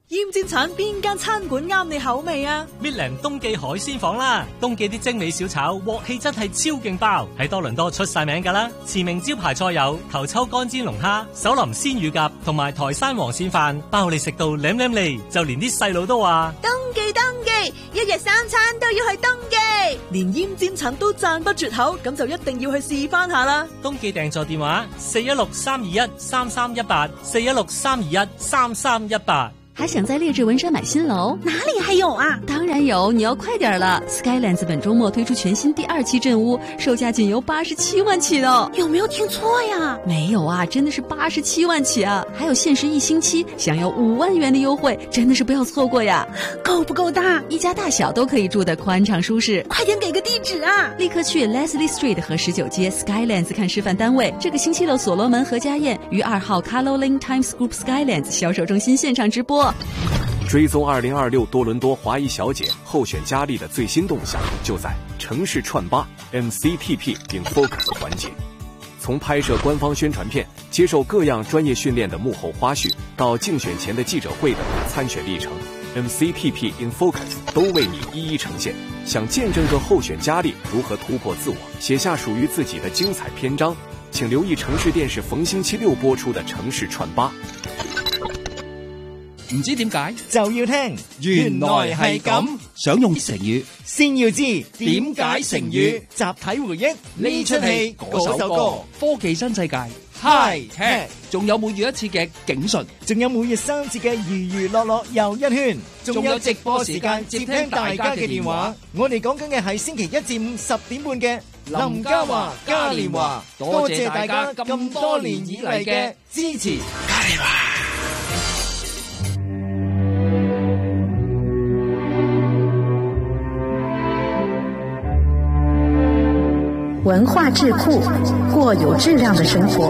奄尖產邊間餐館啱你口味啊？ 搣靚東記海鮮舫啦，東記啲精美小炒鑊氣真係超勁爆，喺多倫多出晒名噶啦。馳名招牌菜有頭抽乾煎龍蝦、手淋鮮乳鴿同埋台山黃鱔飯，包你食到舐舐脷，就連啲細路都話東記，一日三餐都要去東記， 連奄尖產都讚不絕口，咁就一定要去試翻下啦。 東記訂座電話416-321-3318，416-321-3318。 还想在劣质文山买新楼？ 哪里还有啊？ 当然有，你要快点了 ！Skylands 本周末推出全新第2期镇屋，售价仅由87万起的。 有没有听错呀？ 没有啊，真的是87万起啊！还有限时1星期，享有5万元的优惠，真的是不要错过呀！ 够不够大？ 一家大小都可以住得宽敞舒适。 快点给个地址啊！ 立刻去 Leslie Street 和19街 Skylands 看示范单位。这个星期六所罗门和家宴于2号 Caroline Times Group Skylands 销售中心现场直播。 追踪2026多伦多华裔小姐候选佳丽的最新动向，就在城市串吧 MCTP in Focus 环节。从拍摄官方宣传片、接受各样专业训练的幕后花絮，到竞选前的记者会等参选历程， MCTP in Focus 都为你一一呈现。想见证个候选佳丽如何突破自我，写下属于自己的精彩篇章，请留意城市電視逢星期六播出的城市串吧。 唔知點解就要聽，原來係咁。 想用成語， 先要知點解成語。集體回憶呢出戲嗰首歌， 科技新世界 High Tech， 仲有每月一次嘅警訊， 仲有每月3次嘅娛樂樂又一圈，仲有直播時間接聽大家嘅電話。我哋講緊嘅係星期1至5 10點半嘅林嘉華嘉年華。多謝大家咁多年以嚟嘅支持。嘉年華。 文化智库，过有质量的生活。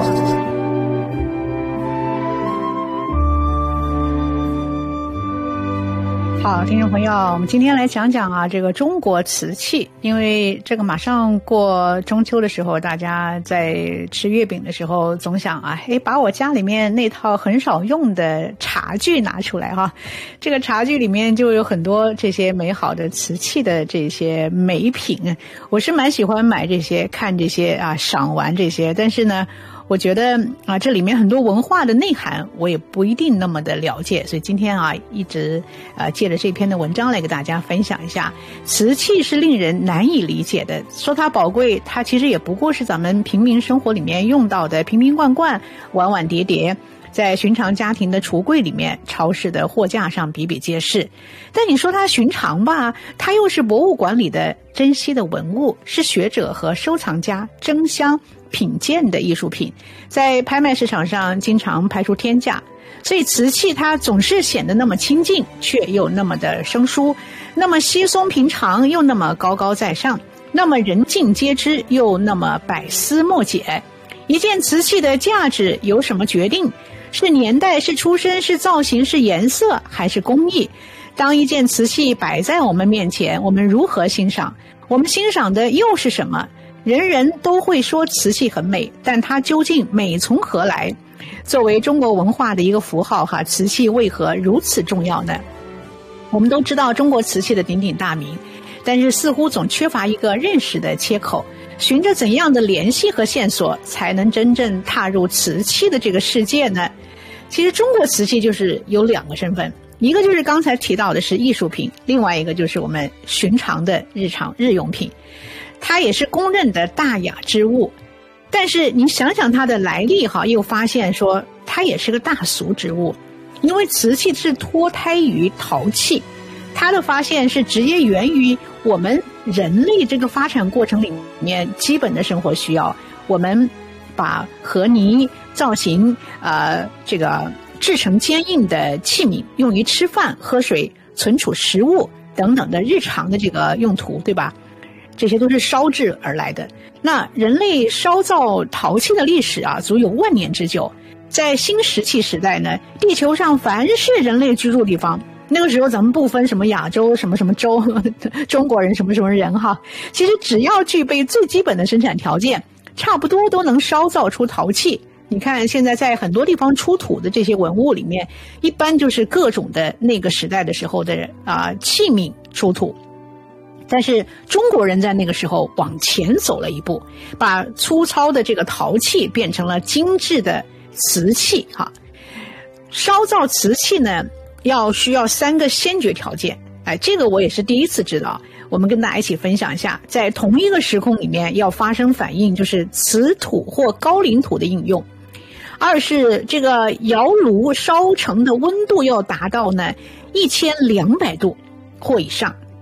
好，听众朋友，我们今天来讲讲啊，这个中国瓷器。因为这个马上过中秋的时候，大家在吃月饼的时候总想啊，把我家里面那套很少用的茶具拿出来哈。这个茶具里面就有很多这些美好的瓷器的这些美品，我是蛮喜欢买这些，看这些啊，赏玩这些。但是呢，我觉得啊，这里面很多文化的内涵我也不一定那么的了解，所以今天啊，一直借着这篇的文章来给大家分享一下，瓷器是令人难以理解的。说它宝贵，它其实也不过是咱们平民生活里面用到的瓶瓶罐罐、碗碗碟碟，在寻常家庭的橱柜里面、超市的货架上比比皆是。但你说它寻常吧，它又是博物馆里的珍稀的文物，是学者和收藏家争相品鉴的艺术品，在拍卖市场上经常拍出天价。所以瓷器它总是显得那么亲近，却又那么的生疏，那么稀松平常，又那么高高在上，那么人尽皆知，又那么百思莫解。一件瓷器的价值由什么决定？是年代，是出身，是造型，是颜色，还是工艺？当一件瓷器摆在我们面前，我们如何欣赏？我们欣赏的又是什么？人人都会说瓷器很美，但它究竟美从何来？作为中国文化的一个符号哈，瓷器为何如此重要呢？我们都知道中国瓷器的鼎鼎大名，但是似乎总缺乏一个认识的切口。循着怎样的联系和线索，才能真正踏入瓷器的这个世界呢？其实中国瓷器就是有2个身份，一个就是刚才提到的是艺术品，另外一个就是我们寻常的日用品。它也是公认的大雅之物，但是你想想它的来历哈，又发现说它也是个大俗之物。因为瓷器是脱胎于陶器，它的发现是直接源于我们人类这个发展过程里面基本的生活需要。我们把和泥造型这个制成坚硬的器皿，用于吃饭、喝水、存储食物等等的日常的这个用途，对吧？这些都是烧制而来的。那人类烧造陶器的历史啊，足有万年之久。在新石器时代呢，地球上凡是人类居住地方，那个时候咱们不分什么亚洲什么什么洲，中国人什么什么人哈，其实只要具备最基本的生产条件，差不多都能烧造出陶器。 你看现在在很多地方出土的这些文物里面，一般就是各种的那个时代的时候的器皿出土。但是中国人在那个时候往前走了一步，把粗糙的这个陶器变成了精致的瓷器哈。烧造瓷器呢，需要3个先决条件，这个我也是第一次知道。我们跟大家一起分享一下，在同一个时空里面要发生反应，就是瓷土或高岭土的应用。二是这个窑炉烧成的温度要达到呢1200度或以上。